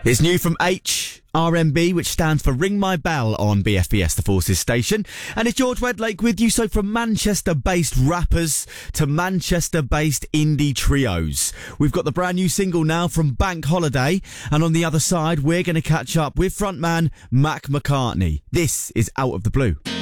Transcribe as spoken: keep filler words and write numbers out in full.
It's new from H R M B, which stands for Ring My Bell on B F B S, the Forces station. And it's George Wedlake with you. So from Manchester-based rappers to Manchester-based indie trios, we've got the brand new single now from Bank Holiday. And on the other side, we're going to catch up with frontman Mac McCartney. This is Out of the Blue.